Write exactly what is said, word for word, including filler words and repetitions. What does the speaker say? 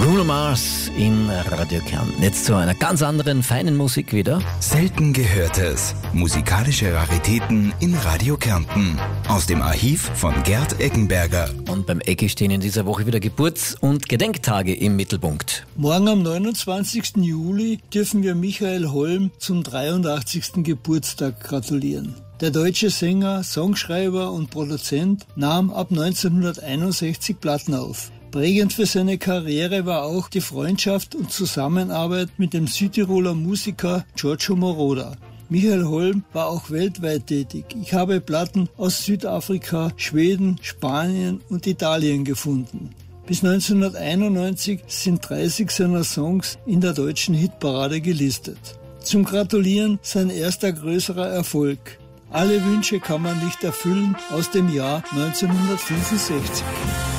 Bruno Mars in Radio Kärnten. Jetzt zu einer ganz anderen, feinen Musik wieder. Selten Gehörtes. Musikalische Raritäten in Radio Kärnten. Aus dem Archiv von Gerd Eckenberger. Und beim Ecki stehen in dieser Woche wieder Geburts- und Gedenktage im Mittelpunkt. Morgen am neunundzwanzigsten Juli dürfen wir Michael Holm zum dreiundachtzigsten Geburtstag gratulieren. Der deutsche Sänger, Songschreiber und Produzent nahm ab neunzehnhunderteinundsechzig Platten auf. Prägend für seine Karriere war auch die Freundschaft und Zusammenarbeit mit dem Südtiroler Musiker Giorgio Moroder. Michael Holm war auch weltweit tätig. Ich habe Platten aus Südafrika, Schweden, Spanien und Italien gefunden. Bis neunzehnhunderteinundneunzig sind dreißig seiner Songs in der deutschen Hitparade gelistet. Zum Gratulieren sein erster größerer Erfolg. Alle Wünsche kann man nicht erfüllen aus dem Jahr neunzehnhundertfünfundsechzig.